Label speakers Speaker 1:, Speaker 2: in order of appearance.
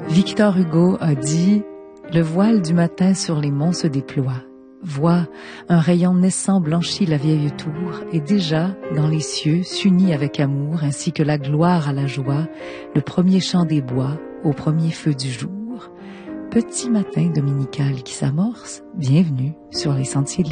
Speaker 1: Victor Hugo a dit « Le voile du matin sur les monts se déploie. Vois, un rayon naissant blanchit la vieille tour, et déjà, dans les cieux, s'unit avec amour, ainsi que la gloire à la joie, le premier chant des bois, au premier feu du jour. Petit matin dominical qui s'amorce, bienvenue sur les sentiers de l'été. »